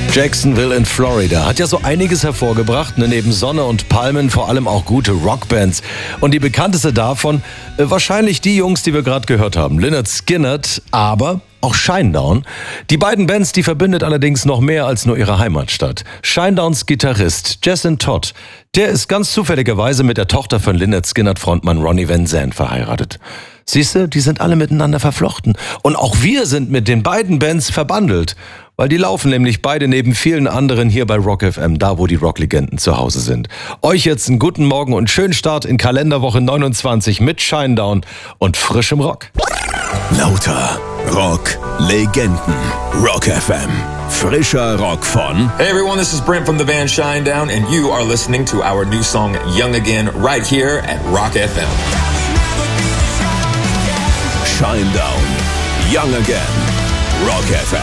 Jacksonville in Florida hat ja so einiges hervorgebracht, neben Sonne und Palmen vor allem auch gute Rockbands. Und die bekannteste davon, wahrscheinlich die Jungs, die wir gerade gehört haben, Lynyrd Skynyrd, aber auch Shinedown. Die beiden Bands, die verbindet allerdings noch mehr als nur ihre Heimatstadt. Shinedowns Gitarrist Jason Todd, der ist ganz zufälligerweise mit der Tochter von Lynyrd Skynyrd Frontmann Ronnie Van Zant verheiratet. Siehste, die sind alle miteinander verflochten. Und auch wir sind mit den beiden Bands verbandelt. Weil die laufen nämlich beide neben vielen anderen hier bei Rock FM, da wo die Rocklegenden zu Hause sind. Euch jetzt einen guten Morgen und schönen Start in Kalenderwoche 29 mit Shinedown und frischem Rock. Lauter Rock-Legenden. Rock FM. Frischer Rock von... Hey everyone, this is Brent from the band Shinedown and you are listening to our new song Young Again right here at Rock FM. Shinedown. Young Again. Rock FM.